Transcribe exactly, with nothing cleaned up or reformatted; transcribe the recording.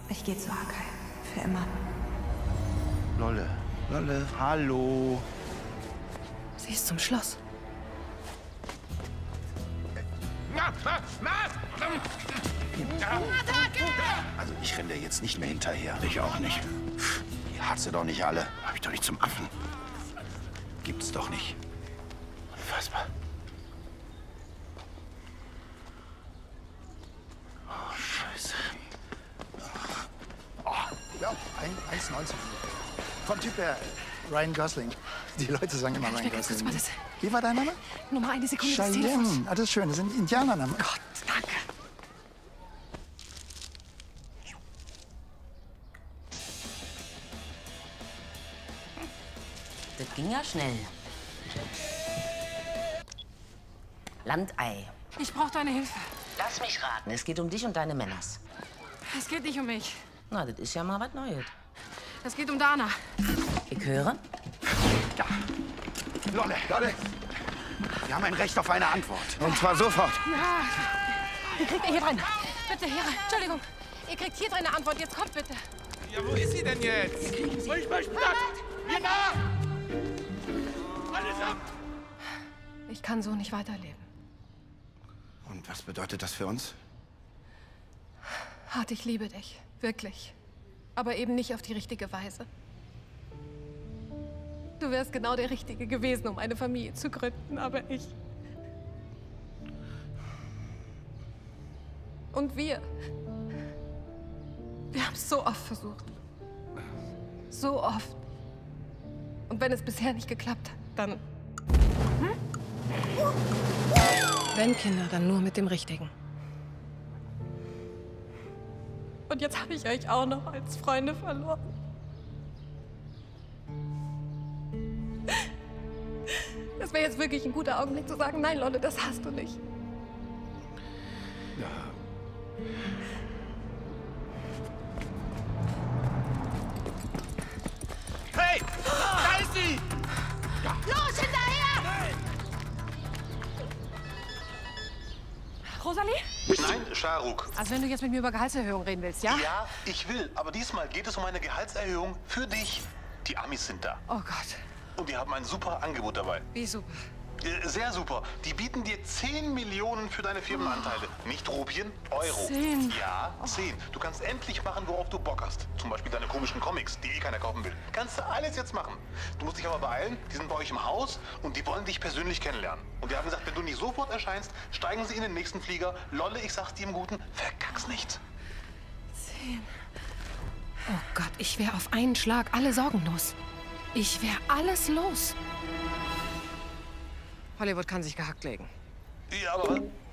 Ich gehe zu Arkai. Für immer. Lolle, Lolle, hallo. Sie ist zum Schloss. Also ich renne dir jetzt nicht mehr hinterher. Ich auch nicht. Die hat sie doch nicht alle. Hab ich doch nicht zum Affen. Gibt's doch nicht. Unfassbar. Oh, Scheiße. Oh, ja, eins neunzig. Vom Typ her Ryan Gosling. Die Leute sagen immer Ryan Gosling. Was Wie war dein Name? Nur mal eine Sekunde des Telefons. Cheyenne. Ah, das ist schön. Das sind Indianernamen. Gott, danke. Das ging ja schnell. Landei. Ich brauche deine Hilfe. Lass mich raten, es geht um dich und deine Männers. Es geht nicht um mich. Na, das ist ja mal was Neues. Es geht um Dana. Ich höre. Ja. Lolle, Lolle. Wir haben ein Recht auf eine Antwort. Und zwar sofort. Ja. Wie kriegt ihr hier rein? Bitte, hier rein. Entschuldigung. Ihr kriegt hier drin eine Antwort. Jetzt kommt bitte. Ja, wo ist sie denn jetzt? Wir kriegen sie. Ich möchte das! Mir nach! Alles ab! Ich kann so nicht weiterleben. Und was bedeutet das für uns? Hart, ich liebe dich. Wirklich. Aber eben nicht auf die richtige Weise. Du wärst genau der Richtige gewesen, um eine Familie zu gründen, aber ich... Und wir... Wir haben es so oft versucht. So oft. Und wenn es bisher nicht geklappt hat, dann... Hm? Wenn Kinder, dann nur mit dem Richtigen. Und jetzt habe ich euch auch noch als Freunde verloren. Das wäre jetzt wirklich ein guter Augenblick zu sagen, nein, Lolle, das hast du nicht. Ja. Hey! Da ist sie! Los, hinterher! Rosalie? Nein, Scharuk. Also wenn du jetzt mit mir über Gehaltserhöhung reden willst, ja? Ja, ich will. Aber diesmal geht es um eine Gehaltserhöhung für dich. Die Amis sind da. Oh Gott, Und die haben ein super Angebot dabei. wie super. Äh, Sehr super. Die bieten dir zehn Millionen für deine Firmenanteile. Nicht Rupien, Euro. Zehn? Ja, zehn. Du kannst endlich machen, worauf du Bock hast. Zum Beispiel deine komischen Comics, die eh keiner kaufen will. Kannst du alles jetzt machen. Du musst dich aber beeilen. Die sind bei euch im Haus und die wollen dich persönlich kennenlernen. Und die haben gesagt, wenn du nicht sofort erscheinst, steigen sie in den nächsten Flieger. Lolle, ich sag's dir im Guten, verkack's nicht. Zehn. Oh Gott, ich wäre auf einen Schlag alle Sorgen los. Ich wäre alles los. Hollywood kann sich gehackt legen. Ja, aber...